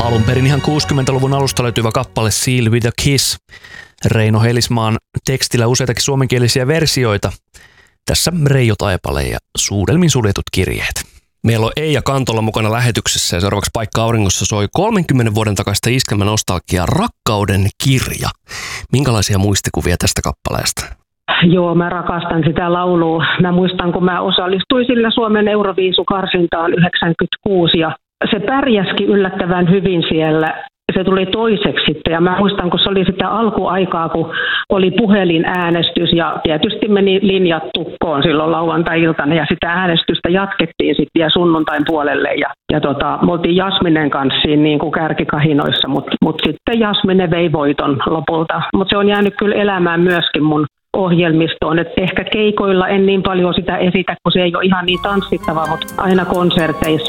Alun perin ihan 60-luvun alusta löytyvä kappale Seal with a Kiss. Reino Heilismaan tekstillä useitakin suomenkielisiä versioita. Tässä Reijo Taipale ja Suudelmin suljetut kirjeet. Meillä on Eija Kantola mukana lähetyksessä ja seuraavaksi Paikka auringossa soi 30 vuoden takaista iskelmänostalgiaa Rakkauden kirja. Minkälaisia muistikuvia tästä kappaleesta? Joo, mä rakastan sitä laulua. Mä muistan, kun mä osallistuin sillä Suomen Euroviisukarsintaan 96 ja se pärjäskin yllättävän hyvin siellä. Se tuli toiseksi sitten ja mä muistan, kun se oli sitä alkuaikaa, kun oli puhelinäänestys ja tietysti meni linjat tukkoon silloin lauantai-iltana ja sitä äänestystä jatkettiin sitten vielä sunnuntain puolelle ja me oltiin Jasminen kanssa siinä niin kuin kärkikahinoissa, mutta sitten Jasmine vei voiton lopulta. Mutta se on jäänyt kyllä elämään myöskin mun ohjelmistoon, että ehkä keikoilla en niin paljon sitä esitä, kun se ei ole ihan niin tanssittavaa, mutta aina konserteissa